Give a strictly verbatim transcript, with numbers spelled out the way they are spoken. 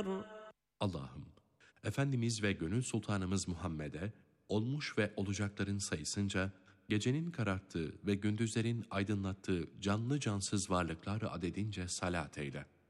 أكبر. Allah'ım, Efendimiz ve gönül sultanımız Muhammed'e olmuş ve olacakların sayısınca gecenin kararttığı ve gündüzlerin aydınlattığı canlı cansız varlıklar adedince salat eyle.